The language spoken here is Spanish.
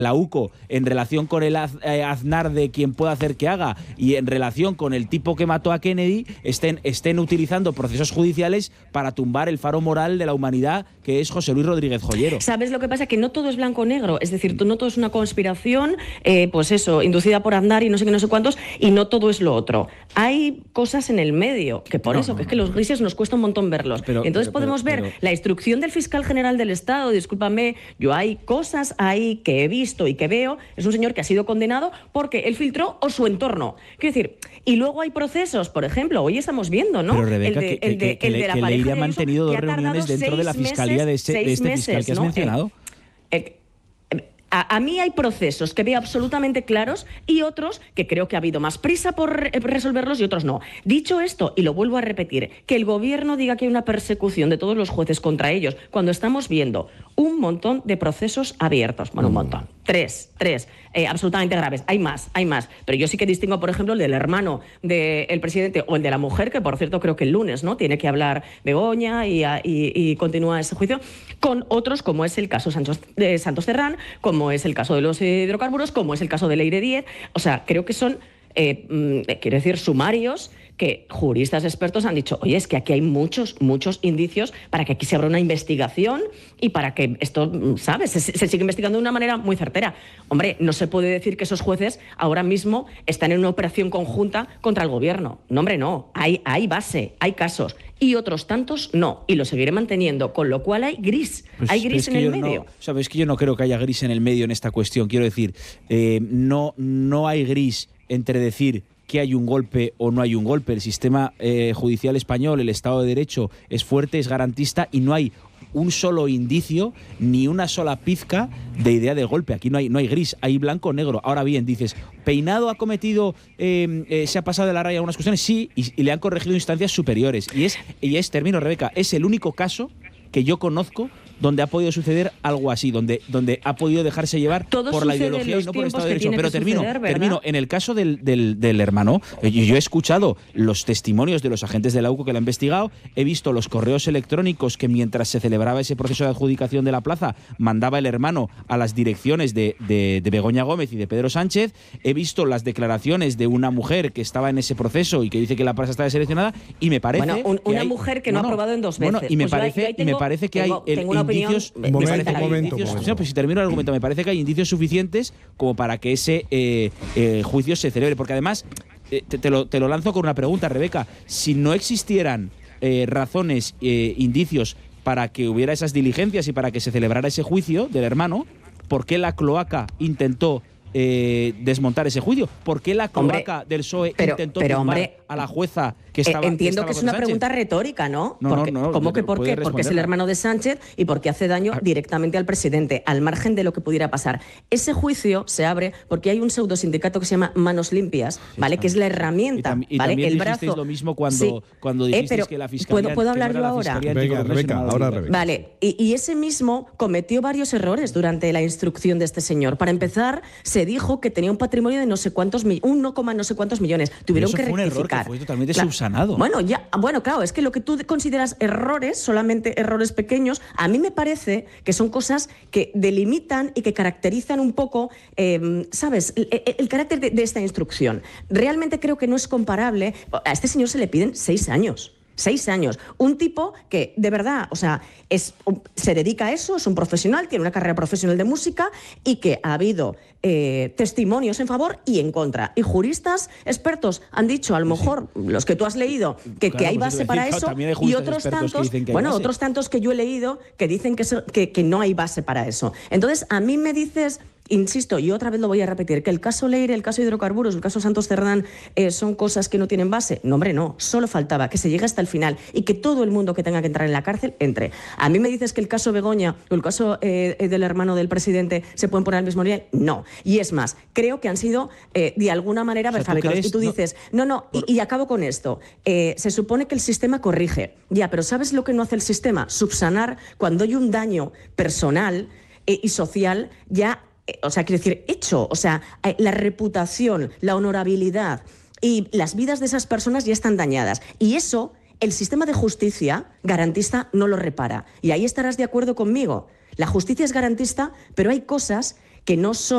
la UCO en relación con el Aznar de quien pueda hacer que haga y en relación con el tipo que mató a Kennedy estén utilizando procesos judiciales para tumbar el faro moral de la humanidad que es José Luis Rodríguez Joyero. ¿Sabes lo que pasa? Que no todo es blanco o negro, es decir, no todo es una conspiración, pues eso, inducida por Aznar y no sé qué, no sé cuántos, y no todo es lo otro. Hay cosas en el medio, que por eso, que es que los grises nos cuesta un montón verlos. Entonces podemos ver la instrucción del fiscal general del Estado, discúlpame, yo hay cosas ahí que he visto y que veo, es un señor que ha sido condenado porque él filtró o su entorno. Quiero decir, y luego hay procesos, por ejemplo, hoy estamos viendo, ¿no? Pero Rebeca, el de la pareja de ha mantenido dos reuniones dentro de la fiscalía de este fiscal que has mencionado. A mí hay procesos que veo absolutamente claros y otros que creo que ha habido más prisa por resolverlos y otros no. Dicho esto, y lo vuelvo a repetir, que el gobierno diga que hay una persecución de todos los jueces contra ellos, cuando estamos viendo un montón de procesos abiertos. Bueno, un montón. Tres, absolutamente graves. Hay más. Pero yo sí que distingo, por ejemplo, el del hermano del presidente o el de la mujer, que por cierto creo que el lunes, ¿no?, tiene que hablar Begoña y continúa ese juicio, con otros como es el caso de Santos Cerdán, como es el caso de los hidrocarburos, como es el caso de Leire Díez. O sea, creo que son, quiero decir, sumarios que juristas expertos han dicho, oye, es que aquí hay muchos indicios para que aquí se abra una investigación y para que esto, ¿sabes?, se siga investigando de una manera muy certera. Hombre, no se puede decir que esos jueces ahora mismo están en una operación conjunta contra el gobierno. No, hombre, no. Hay base, hay casos. Y otros tantos no. Y lo seguiré manteniendo. Con lo cual hay gris. Hay gris en el medio. Sabes que yo no creo que haya gris en el medio en esta cuestión. Quiero decir, no hay gris entre decir que hay un golpe o no hay un golpe. El sistema judicial español, el Estado de Derecho, es fuerte, es garantista y no hay un solo indicio ni una sola pizca de idea de golpe. Aquí no hay gris, hay blanco o negro. Ahora bien, dices, ¿Peinado ha cometido, se ha pasado de la raya en algunas cuestiones? Sí, y le han corregido instancias superiores. Termino, Rebeca, es el único caso que yo conozco donde ha podido suceder algo así, donde ha podido dejarse llevar por la ideología y no por el Estado de Derecho. Pero termino. En el caso del hermano, yo he escuchado los testimonios de los agentes de la UCO que lo han investigado, he visto los correos electrónicos que mientras se celebraba ese proceso de adjudicación de la plaza mandaba el hermano a las direcciones de Begoña Gómez y de Pedro Sánchez, he visto las declaraciones de una mujer que estaba en ese proceso y que dice que la plaza está deseleccionada y me parece... Bueno, una mujer que no ha aprobado en 2 veces. Bueno, y me parece que hay indicios... Si termino el argumento, me parece que hay indicios suficientes como para que ese juicio se celebre. Porque además, te lo lanzo con una pregunta, Rebeca. Si no existieran razones, indicios para que hubiera esas diligencias y para que se celebrara ese juicio del hermano, ¿por qué la cloaca intentó desmontar ese juicio? ¿Por qué la cloaca del PSOE intentó tumbar a la jueza que estaba... Entiendo que es una pregunta retórica, ¿no? ¿Cómo que por qué? Porque es el hermano de Sánchez y porque hace daño directamente al presidente, al margen de lo que pudiera pasar. Ese juicio se abre porque hay un pseudo sindicato que se llama Manos Limpias, ¿vale? Que es la herramienta, y ¿vale? El brazo. Lo mismo cuando dijisteis que la fiscalía... ¿Puedo hablar yo ahora? Venga, Rebeca, ahora Rebeca. Vale, y ese mismo cometió varios errores durante la instrucción de este señor. Para empezar, se dijo que tenía un patrimonio de no sé cuántos no sé cuántos millones. Tuvieron que rectificar. Fue un error que fue totalmente subsanado. Bueno, claro, es que lo que tú consideras errores, solamente errores pequeños, a mí me parece que son cosas que delimitan y que caracterizan un poco, ¿sabes?, el carácter de esta instrucción. Realmente creo que no es comparable. A este señor se le piden 6 años. 6 años. Un tipo que, de verdad, o sea, se dedica a eso, es un profesional, tiene una carrera profesional de música y que ha habido testimonios en favor y en contra. Y juristas expertos han dicho, a lo mejor, los que tú has leído, que hay base para eso, y otros tantos que yo he leído que dicen que no hay base para eso. Entonces, a mí me dices... Insisto, y otra vez lo voy a repetir, que el caso Leire, el caso Hidrocarburos, el caso Santos Cerdán son cosas que no tienen base. No, hombre, no. Solo faltaba que se llegue hasta el final y que todo el mundo que tenga que entrar en la cárcel entre. A mí me dices que el caso Begoña o el caso del hermano del presidente se pueden poner al mismo nivel. No. Y es más, creo que han sido de alguna manera fabricados. Y tú dices, y acabo con esto. Se supone que el sistema corrige. Ya, pero ¿sabes lo que no hace el sistema? Subsanar cuando hay un daño personal y social ya... O sea, quiero decir, hecho. O sea, la reputación, la honorabilidad y las vidas de esas personas ya están dañadas. Y eso, el sistema de justicia garantista no lo repara. Y ahí estarás de acuerdo conmigo. La justicia es garantista, pero hay cosas que no son...